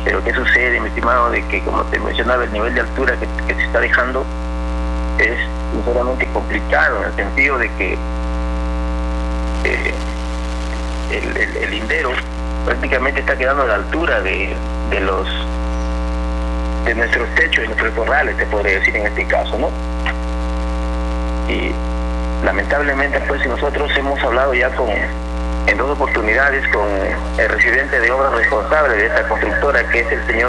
Pero ¿qué sucede, mi estimado? De que, como te mencionaba, el nivel de altura que se está dejando es sinceramente complicado, en el sentido de que el lindero prácticamente está quedando a la altura de nuestros techos, de nuestros corrales, te podría decir en este caso, ¿no? Y lamentablemente, pues, si nosotros hemos hablado ya en 2 oportunidades con el residente de obra responsable de esta constructora, que es el señor